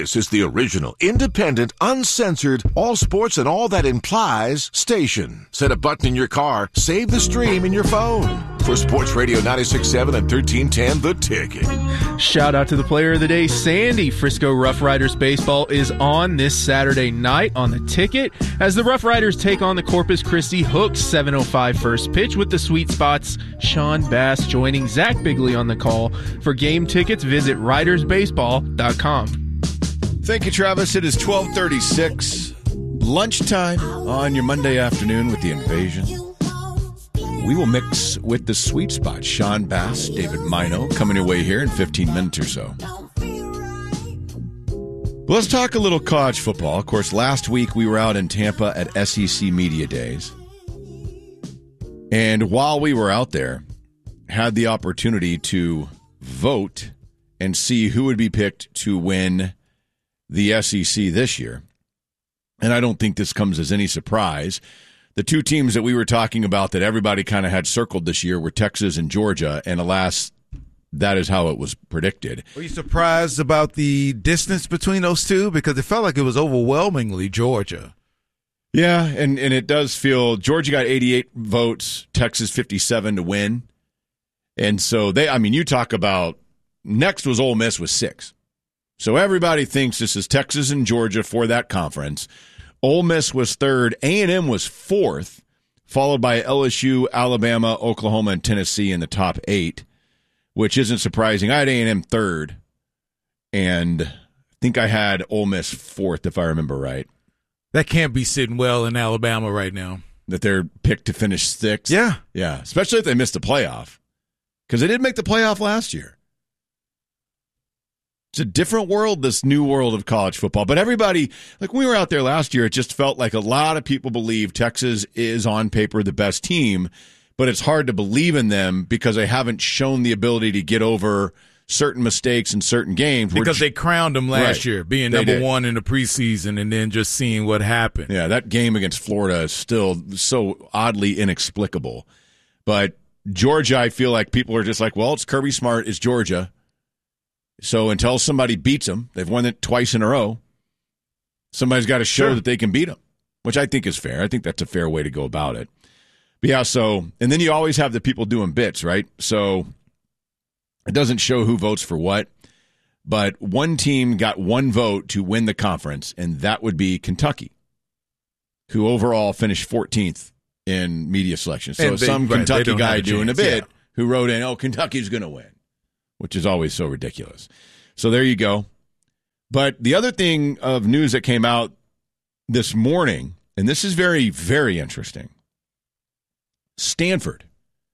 This is the original, independent, uncensored, all sports and all that implies station. Set a button in your car, save the stream in your phone. For Sports Radio 96.7 and 1310, The Ticket. Shout out to the player of the day, Sandy. Frisco Rough Riders baseball is on this Saturday night on The Ticket as the Rough Riders take on the Corpus Christi Hooks. 7:05 first pitch with the Sweet Spots. Sean Bass joining Zach Bigley on the call. For game tickets, visit ridersbaseball.com. Thank you, Travis. It is 12:36, lunchtime on your Monday afternoon with the Invasion. We will mix with the Sweet Spot. Sean Bass, David Mino, coming your way here in 15 minutes or so. Well, let's talk a little college football. Of course, last week we were out in Tampa at SEC Media Days. And while we were out there, had the opportunity to vote and see who would be picked to win the SEC this year. And I don't think this comes as any surprise. The two teams that we were talking about that everybody kind of had circled this year were Texas and Georgia, and alas, that is how it was predicted. Were you surprised about the distance between those two? Because it felt like it was overwhelmingly Georgia. Yeah, and it does feel Georgia got 88 votes, Texas 57 to win. And so you talk about next was Ole Miss with 6. So everybody thinks this is Texas and Georgia for that conference. Ole Miss was 3rd, A&M was 4th, followed by LSU, Alabama, Oklahoma, and Tennessee in the top 8, which isn't surprising. I had A&M 3rd, and I think I had Ole Miss 4th, if I remember right. That can't be sitting well in Alabama right now. That they're picked to finish 6th? Yeah. Yeah, especially if they missed the playoff, because they did make the playoff last year. It's a different world, this new world of college football. But everybody, like when we were out there last year, it just felt like a lot of people believe Texas is on paper the best team, but it's hard to believe in them because they haven't shown the ability to get over certain mistakes in certain games. Because they crowned them last year, being number one in the preseason and then just seeing what happened. Yeah, that game against Florida is still so oddly inexplicable. But Georgia, I feel like people are just like, well, it's Kirby Smart, it's Georgia. So until somebody beats them, they've won it twice in a row, somebody's got to show that they can beat them, which I think is fair. I think that's a fair way to go about it. But yeah, and then you always have the people doing bits, right? So it doesn't show who votes for what, but one team got one vote to win the conference, and that would be Kentucky, who overall finished 14th in media selection. So some Kentucky guy doing a bit who wrote in, Kentucky's going to win, which is always so ridiculous. So there you go. But the other thing of news that came out this morning, and this is very, very interesting, Stanford.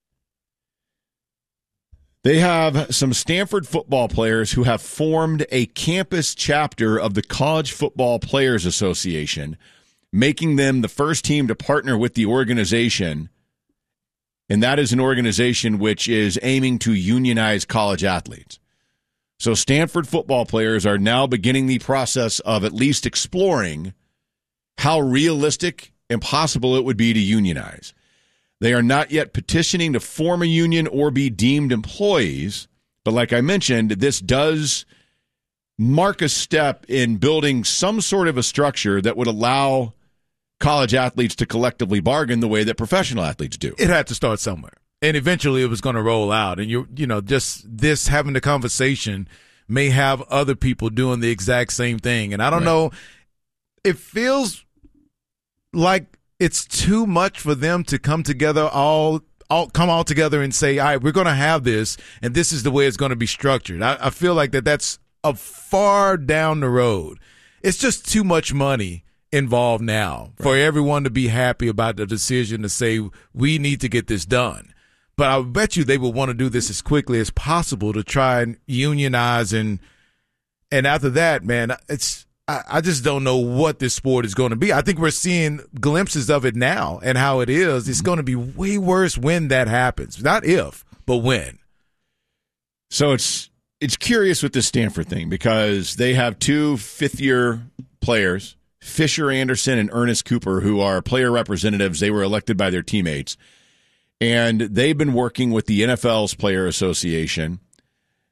They have some Stanford football players who have formed a campus chapter of the College Football Players Association, making them the first team to partner with the organization. And that is an organization which is aiming to unionize college athletes. So Stanford football players are now beginning the process of at least exploring how realistic and possible it would be to unionize. They are not yet petitioning to form a union or be deemed employees. But like I mentioned, this does mark a step in building some sort of a structure that would allow college athletes to collectively bargain the way that professional athletes do. It had to start somewhere. And eventually it was going to roll out. And, just this having the conversation may have other people doing the exact same thing. And I don't know. It feels like it's too much for them to come together, come all together and say, all right, we're going to have this, and this is the way it's going to be structured. I feel like that's a far down the road. It's just too much money involved now for everyone to be happy about the decision to say we need to get this done. But I bet you they will want to do this as quickly as possible to try and unionize, and after that, man, I just don't know what this sport is going to be. I think we're seeing glimpses of it now and how it is. It's going to be way worse when that happens. Not if, but when. So it's curious with this Stanford thing because they have two fifth-year players, Fisher Anderson and Ernest Cooper, who are player representatives. They were elected by their teammates. And they've been working with the NFL's Player Association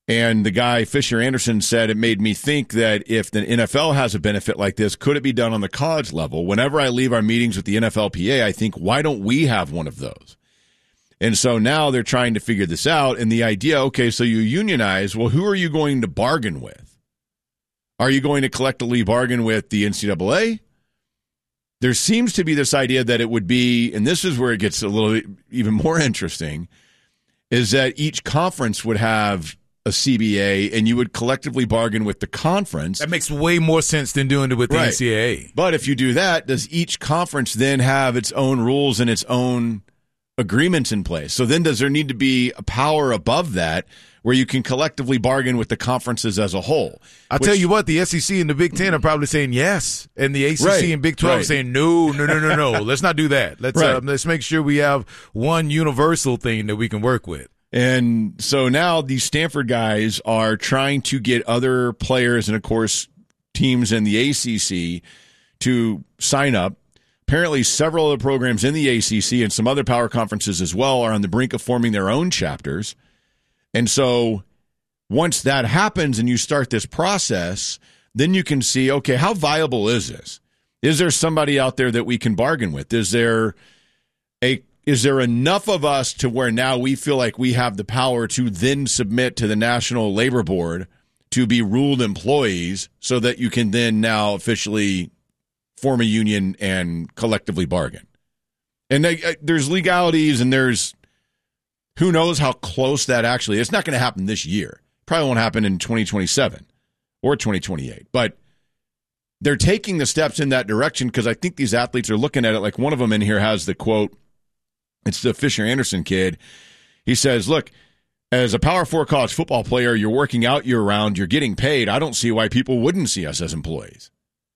And the guy, Fisher Anderson, said it made me think that if the NFL has a benefit like this, could it be done on the college level? Whenever I leave our meetings with the NFLPA, I think, why don't we have one of those? And so now they're trying to figure this out. And the idea, okay, so you unionize. Well, who are you going to bargain with? Are you going to collectively bargain with the NCAA? There seems to be this idea that it would be, and this is where it gets a little even more interesting, is that each conference would have a CBA, and you would collectively bargain with the conference. That makes way more sense than doing it with the NCAA. But if you do that, does each conference then have its own rules and its own agreements in place? So then does there need to be a power above that where you can collectively bargain with the conferences as a whole? I'll tell you what, the SEC and the Big Ten are probably saying yes, and the ACC and Big 12 are saying no. Let's not do that. Let's make sure we have one universal thing that we can work with. And so now these Stanford guys are trying to get other players and, of course, teams in the ACC to sign up. Apparently, several of the programs in the ACC and some other power conferences as well are on the brink of forming their own chapters. And so once that happens and you start this process, then you can see, okay, how viable is this? Is there somebody out there that we can bargain with? Is there enough of us to where now we feel like we have the power to then submit to the National Labor Board to be ruled employees so that you can then now officially form a union and collectively bargain? And there's legalities and there's who knows how close that actually is. It's not going to happen this year. Probably won't happen in 2027 or 2028. But they're taking the steps in that direction because I think these athletes are looking at it. Like one of them in here has the quote. It's the Fisher Anderson kid. He says, look, as a Power 4 college football player, you're working out year-round, you're getting paid. I don't see why people wouldn't see us as employees.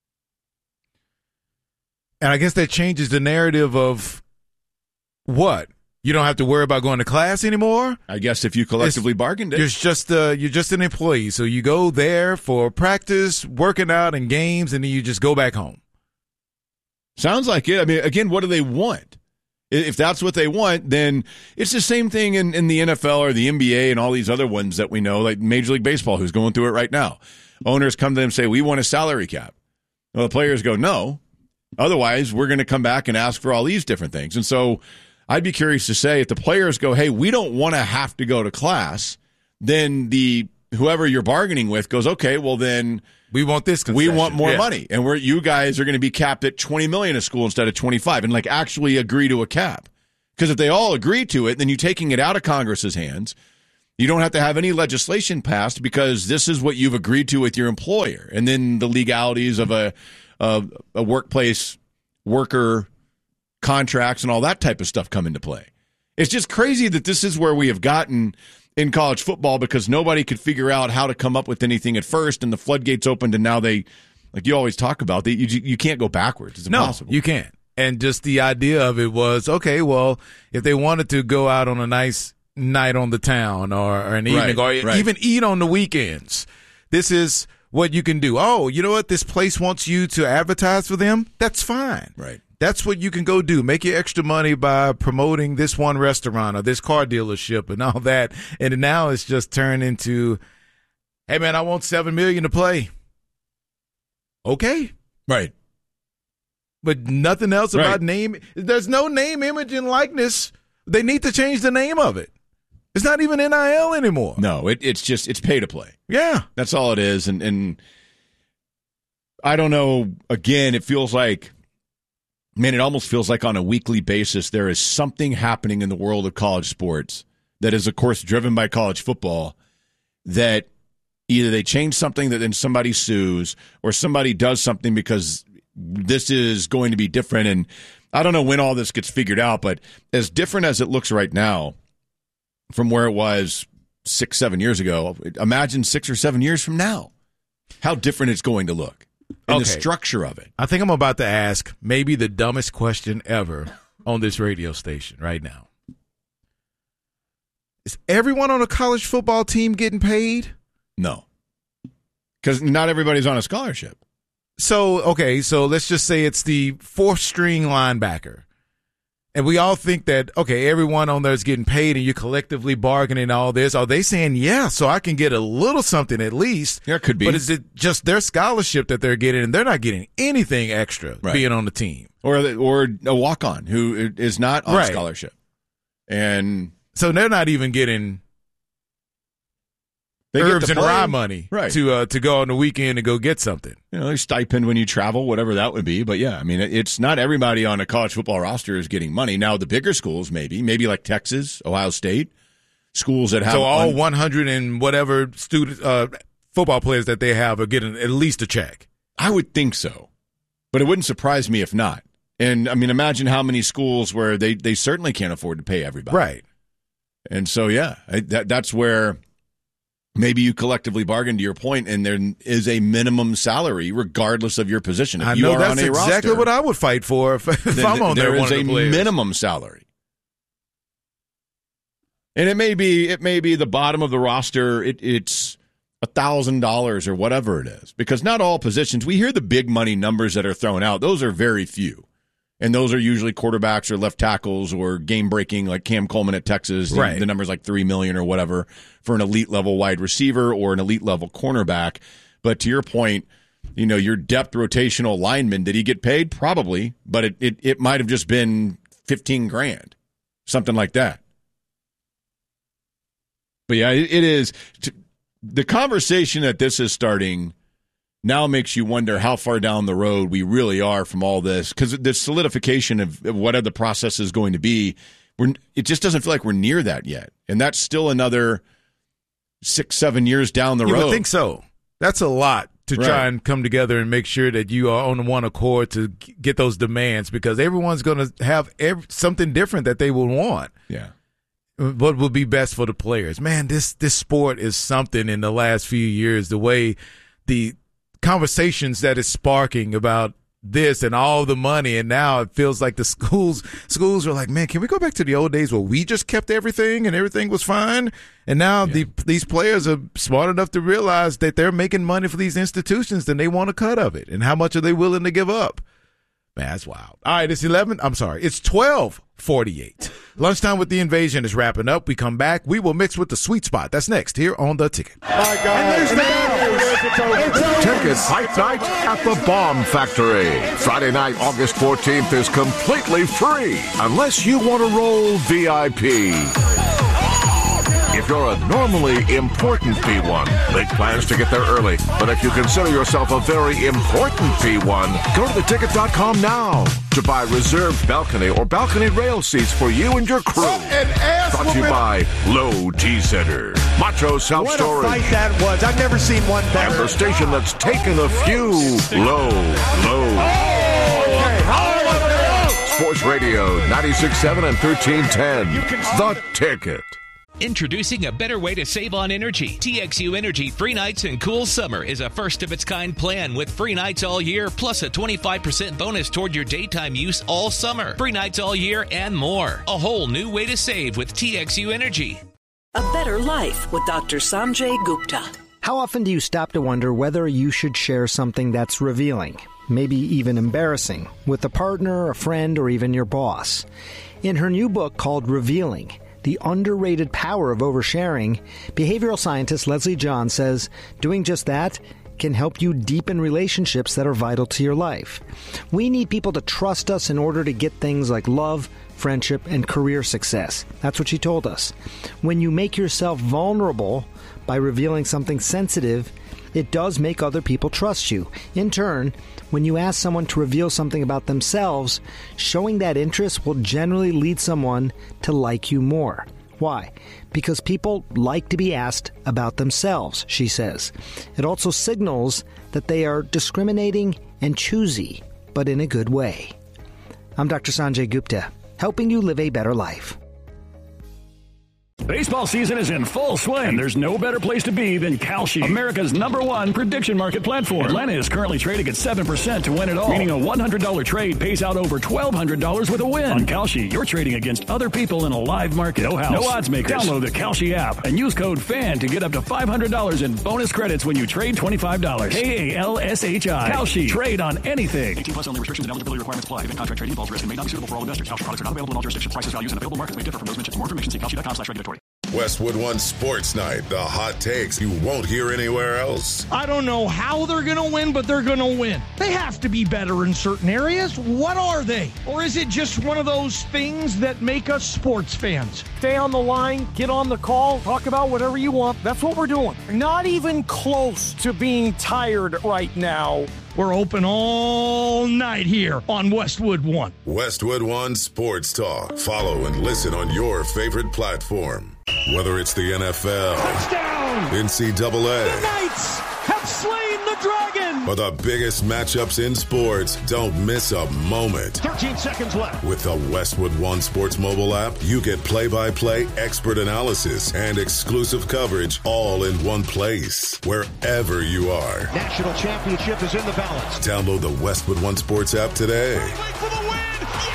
And I guess that changes the narrative of what? You don't have to worry about going to class anymore? I guess if you collectively bargained it. You're just an employee. So you go there for practice, working out, and games, and then you just go back home. Sounds like it. I mean, again, what do they want? If that's what they want, then it's the same thing in the NFL or the NBA and all these other ones that we know, like Major League Baseball, who's going through it right now. Owners come to them and say, we want a salary cap. Well, the players go, no. Otherwise, we're going to come back and ask for all these different things. And so I'd be curious to say if the players go, hey, we don't want to have to go to class, then whoever you're bargaining with goes, okay, well then we want this concession. We want more money, and you guys are going to be capped at $20 million a school instead of 25, and like actually agree to a cap. Because if they all agree to it, then you're taking it out of Congress's hands. You don't have to have any legislation passed because this is what you've agreed to with your employer, and then the legalities of a workplace worker contracts and all that type of stuff come into play. It's just crazy that this is where we have gotten in college football because nobody could figure out how to come up with anything at first, and the floodgates opened, and now they, like you always talk about, you can't go backwards. It's impossible. No, you can't. And just the idea of it was, okay, well, if they wanted to go out on a nice night on the town or an evening or even eat on the weekends, this is what you can do. Oh, you know what? This place wants you to advertise for them. That's fine. Right. That's what you can go do. Make your extra money by promoting this one restaurant or this car dealership and all that. And now it's just turned into, hey, man, I want $7 million to play. Okay. Right. But nothing else about name. There's no name, image, and likeness. They need to change the name of it. It's not even NIL anymore. No, it's pay to play. Yeah. That's all it is. And I don't know. Again, it feels like, man, it almost feels like on a weekly basis there is something happening in the world of college sports that is, of course, driven by college football, that either they change something that then somebody sues or somebody does something because this is going to be different. And I don't know when all this gets figured out, but as different as it looks right now from where it was 6-7 years ago, imagine 6 or 7 years from now, how different it's going to look. And the structure of it. I think I'm about to ask maybe the dumbest question ever on this radio station right now. Is everyone on a college football team getting paid? No. Because not everybody's on a scholarship. So let's just say it's the fourth string linebacker. And we all think that, okay, everyone on there is getting paid and you're collectively bargaining all this. Are they saying, yeah, so I can get a little something at least? Yeah, it could be. But is it just their scholarship that they're getting, and they're not getting anything extra being on the team? Or a walk-on who is not on scholarship. And so they're not even getting herbs and rye money to go on the weekend and go get something. Stipend when you travel, whatever that would be. But yeah, I mean, it's not everybody on a college football roster is getting money. Now, the bigger schools, maybe like Texas, Ohio State, schools that have all 100 and whatever student football players that they have are getting at least a check. I would think so, but it wouldn't surprise me if not. And I mean, imagine how many schools where they certainly can't afford to pay everybody, right? And so yeah, that's where. Maybe you collectively bargain, to your point, and there is a minimum salary regardless of your position. If I you know are that's on a exactly roster, what I would fight for if I'm on there. There is a minimum salary, and it may be the bottom of the roster. It's $1,000 or whatever it is, because not all positions. We hear the big money numbers that are thrown out; those are very few. And those are usually quarterbacks or left tackles or game-breaking, like Cam Coleman at Texas. Right. The number's like $3 million or whatever for an elite-level wide receiver or an elite-level cornerback. But to your point, your depth rotational lineman, did he get paid? Probably, but it might have just been $15,000, something like that. But yeah, it is. The conversation that this is starting now makes you wonder how far down the road we really are from all this, because the solidification of what the process is going to be, it just doesn't feel like we're near that yet. And that's still another 6-7 years down the road. You would think so. That's a lot to try and come together and make sure that you are on one accord to get those demands, because everyone's going to have something different that they will want. Yeah. What will be best for the players. Man, this sport is something in the last few years, the way the conversations that is sparking about this and all the money, and now it feels like the schools are like, man, can we go back to the old days where we just kept everything and everything was fine? And now these players are smart enough to realize that they're making money for these institutions and they want a cut of it. And how much are they willing to give up? Man, that's wild. All right, it's 12:48. Lunchtime with the Invasion is wrapping up. We come back. We will mix with the Sweet Spot. That's next here on The Ticket. My God. Ticket Fight Night at the Bomb Factory. Friday night, August 14th is completely free unless you want to roll VIP. If you're a normally important P1, make plans to get there early. But if you consider yourself a very important P1, go to theticket.com now to buy reserved balcony or balcony rail seats for you and your crew. Brought to you by Low T Center, Macho South Story. What a fight that was. I've never seen one better. And the station that's taken a few low. Sports Radio 96.7 and 1310. The Ticket. Introducing a better way to save on energy. TXU Energy Free Nights and Cool Summer is a first-of-its-kind plan with free nights all year, plus a 25% bonus toward your daytime use all summer. Free nights all year and more. A whole new way to save with TXU Energy. A Better Life with Dr. Sanjay Gupta. How often do you stop to wonder whether you should share something that's revealing, maybe even embarrassing, with a partner, a friend, or even your boss? In her new book called Revealing, The Underrated Power of Oversharing, behavioral scientist Leslie John says doing just that can help you deepen relationships that are vital to your life. We need people to trust us in order to get things like love, friendship, and career success. That's what she told us. When you make yourself vulnerable by revealing something sensitive, it does make other people trust you. In turn, when you ask someone to reveal something about themselves, showing that interest will generally lead someone to like you more. Why? Because people like to be asked about themselves, she says. It also signals that they are discriminating and choosy, but in a good way. I'm Dr. Sanjay Gupta, helping you live a better life. Baseball season is in full swing, and there's no better place to be than Kalshi, America's #1 prediction market platform. Atlanta is currently trading at 7% to win it all, meaning a $100 trade pays out over $1,200 with a win. On Kalshi, you're trading against other people in a live market. No house, no odds makers. Download the Kalshi app and use code FAN to get up to $500 in bonus credits when you trade $25. KALSHI. Kalshi. Trade on anything. 18 plus only. Restrictions and eligibility requirements apply. Event contract trading involves risk and may not be suitable for all investors. Kalshi products are not available in all jurisdictions. Prices, values, and available markets may differ from those mentioned. For more information, see kalshi.com/regulatory. Westwood One Sports Night. The hot takes you won't hear anywhere else. I don't know how they're going to win, but they're going to win. They have to be better in certain areas. What are they? Or is it just one of those things that make us sports fans? Stay on the line, get on the call, talk about whatever you want. That's what we're doing. Not even close to being tired right now. We're open all night here on Westwood One. Westwood One Sports Talk. Follow and listen on your favorite platform. Whether it's the NFL, touchdown, NCAA, the Knights have slain the dragon, or the biggest matchups in sports, don't miss a moment. 13 seconds left. With the Westwood One Sports mobile app, you get play-by-play expert analysis and exclusive coverage all in one place, wherever you are. National championship is in the balance. Download the Westwood One Sports app today. For the win!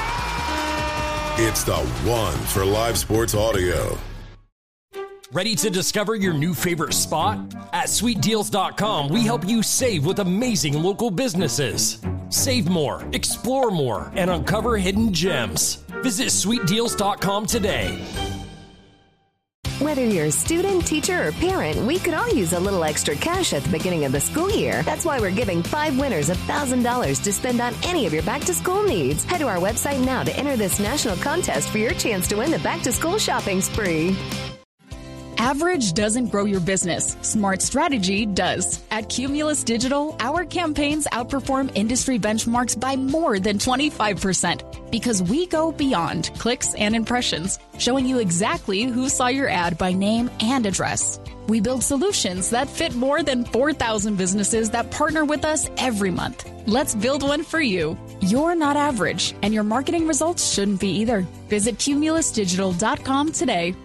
Yeah! It's the one for live sports audio. Ready to discover your new favorite spot? At SweetDeals.com, we help you save with amazing local businesses. Save more, explore more, and uncover hidden gems. Visit SweetDeals.com today. Whether you're a student, teacher, or parent, we could all use a little extra cash at the beginning of the school year. That's why we're giving 5 winners $1,000 to spend on any of your back-to-school needs. Head to our website now to enter this national contest for your chance to win the back-to-school shopping spree. Average doesn't grow your business. Smart strategy does. At Cumulus Digital, our campaigns outperform industry benchmarks by more than 25% because we go beyond clicks and impressions, showing you exactly who saw your ad by name and address. We build solutions that fit more than 4,000 businesses that partner with us every month. Let's build one for you. You're not average, and your marketing results shouldn't be either. Visit cumulusdigital.com today.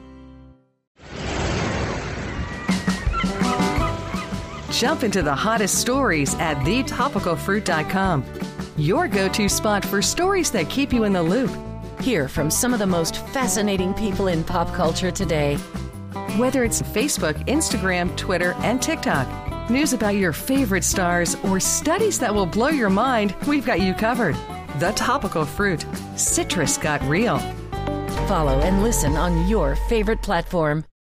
Jump into the hottest stories at thetopicalfruit.com. Your go-to spot for stories that keep you in the loop. Hear from some of the most fascinating people in pop culture today. Whether it's Facebook, Instagram, Twitter, and TikTok, news about your favorite stars, or studies that will blow your mind, we've got you covered. The Topical Fruit. Citrus got real. Follow and listen on your favorite platform.